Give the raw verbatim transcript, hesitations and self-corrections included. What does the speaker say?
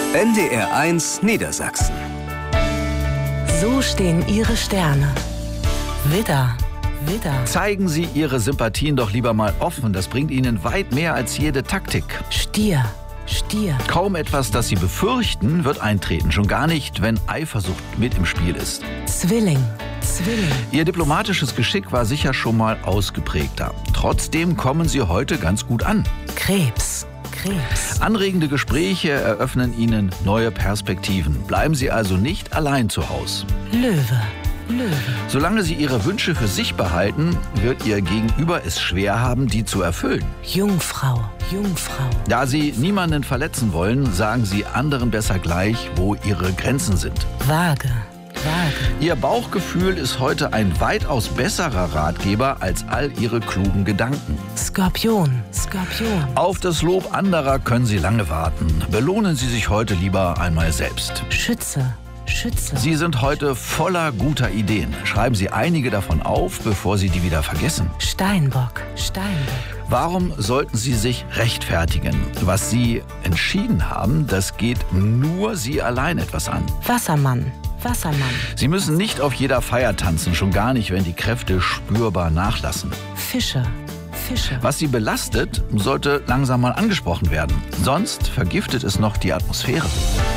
N D R eins Niedersachsen. So stehen Ihre Sterne. Widder, Widder. Zeigen Sie Ihre Sympathien doch lieber mal offen. Das bringt Ihnen weit mehr als jede Taktik. Stier, Stier. Kaum etwas, das Sie befürchten, wird eintreten. Schon gar nicht, wenn Eifersucht mit im Spiel ist. Zwilling, Zwilling. Ihr diplomatisches Geschick war sicher schon mal ausgeprägter. Trotzdem kommen Sie heute ganz gut an. Krebs, Krebs. Anregende Gespräche eröffnen Ihnen neue Perspektiven. Bleiben Sie also nicht allein zu Hause. Löwe, Löwe. Solange Sie Ihre Wünsche für sich behalten, wird Ihr Gegenüber es schwer haben, die zu erfüllen. Jungfrau, Jungfrau. Da Sie niemanden verletzen wollen, sagen Sie anderen besser gleich, wo Ihre Grenzen sind. Waage, Waage. Ihr Bauchgefühl ist heute ein weitaus besserer Ratgeber als all Ihre klugen Gedanken. Skorpion, Skorpion. Auf das Lob anderer können Sie lange warten. Belohnen Sie sich heute lieber einmal selbst. Schütze, Schütze. Sie sind heute voller guter Ideen. Schreiben Sie einige davon auf, bevor Sie die wieder vergessen. Steinbock, Steinbock. Warum sollten Sie sich rechtfertigen? Was Sie entschieden haben, das geht nur Sie allein etwas an. Wassermann, Wassermann. Sie müssen nicht auf jeder Feier tanzen, schon gar nicht, wenn die Kräfte spürbar nachlassen. Fische, Fische. Was Sie belastet, sollte langsam mal angesprochen werden. Sonst vergiftet es noch die Atmosphäre.